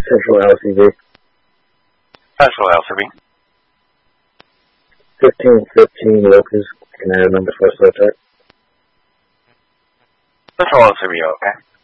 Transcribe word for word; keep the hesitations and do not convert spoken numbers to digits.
Central L C V. Central L C V. fifteen fifteen Locust, can I have number for a slow check? Central L C V, okay.